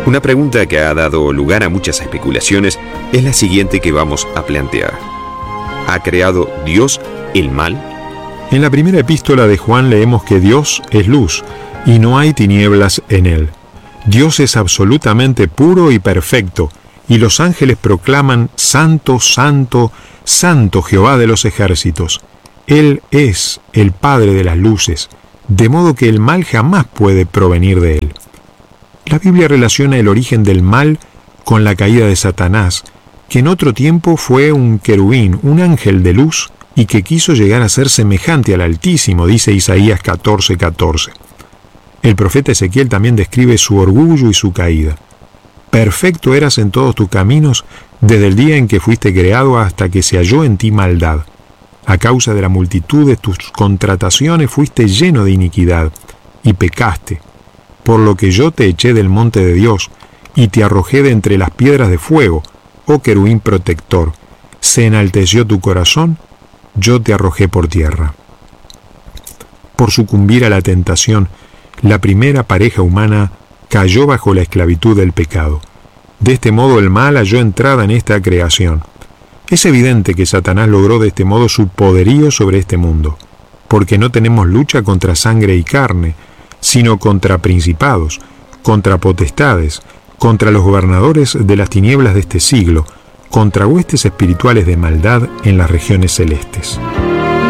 Una pregunta que ha dado lugar a muchas especulaciones es la siguiente que vamos a plantear. ¿Ha creado Dios el mal? En la primera epístola de Juan leemos que Dios es luz y no hay tinieblas en él. Dios es absolutamente puro y perfecto, y los ángeles proclaman: Santo, Santo, Santo Jehová de los ejércitos. Él es el Padre de las luces, de modo que el mal jamás puede provenir de él. La Biblia relaciona el origen del mal con la caída de Satanás, que en otro tiempo fue un querubín, un ángel de luz, y que quiso llegar a ser semejante al Altísimo, dice Isaías 14:14. El profeta Ezequiel también describe su orgullo y su caída. Perfecto eras en todos tus caminos desde el día en que fuiste creado hasta que se halló en ti maldad. A causa de la multitud de tus contrataciones fuiste lleno de iniquidad y pecaste, por lo que yo te eché del monte de Dios y te arrojé de entre las piedras de fuego, oh querubín protector. Se enalteció tu corazón, yo te arrojé por tierra. Por sucumbir a la tentación, la primera pareja humana cayó bajo la esclavitud del pecado. De este modo el mal halló entrada en esta creación. Es evidente que Satanás logró de este modo su poderío sobre este mundo, porque no tenemos lucha contra sangre y carne, sino contra principados, contra potestades, contra los gobernadores de las tinieblas de este siglo, contra huestes espirituales de maldad en las regiones celestes.